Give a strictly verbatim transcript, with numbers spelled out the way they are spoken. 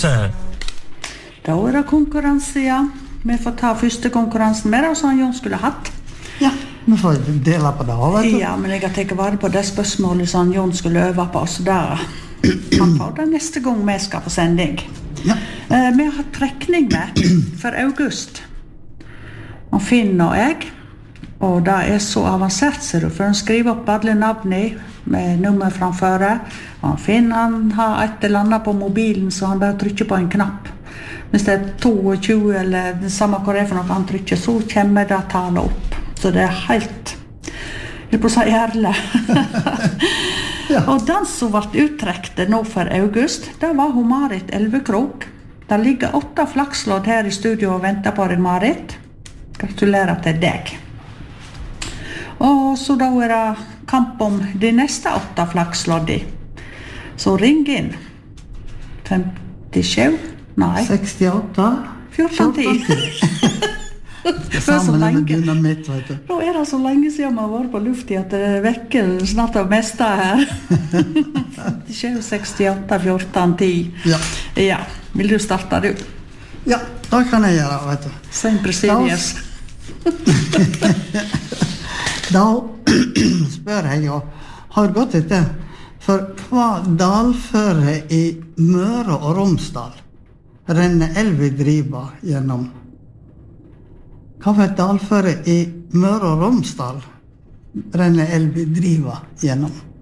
konkurranse. Da er det konkurranse, ja. Vi får ta første konkurransen med det, som Jon skulle hatt. Ja, vi får dele på det, vet du. Ja, men jeg har tenkt vare på det spørsmålet som Jon skulle øve på oss der. Han får det neste gang vi skal på sending. Ja. Eh, vi har hatt trekning med for august. Og Finn og jeg. Og det er så avansert, ser du, for han skriver opp alle navnene med nummer framføre. Og Finn, han har et eller annet på mobilen, så han bare trykker på en knapp. Hvis det er tjueto, eller det samme hva det er for noe han trykker, så kommer det tallet opp. Så det er helt, jeg på å si ærlig. Ja. Og den som ble uttrekket nå for august, det var hun Marit Elvekrok. Det ligger åtte flakslodd her i studio og venter på deg, Marit. Gratulerer til deg. Og så da er det kamp om de neste åtte flaksloddene. Så ring inn. femtisju? Nei. sekstiåtte? fjorten ti. Det samme med dynamitt, vet du. Nå er det så lenge siden vi har vært på luften at det vekker snart det meste her. femtisju, sekstiåtte, fjorten ti. Ja. Ja, vil du starte du? Ja, det kan jeg gjøre, vet du. Sempre seriøs. Da spør jeg jo, har gått etter, for hva dalføre i Møre og Romsdal renner elva driva gjennom? Hva for et dalføre i Møre og Romsdal renner elva driva gjennom?